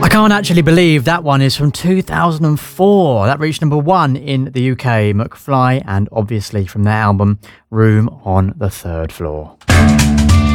I can't actually believe that one is from 2004. That reached number 1 in the UK, McFly, and obviously from their album Room on the Third Floor.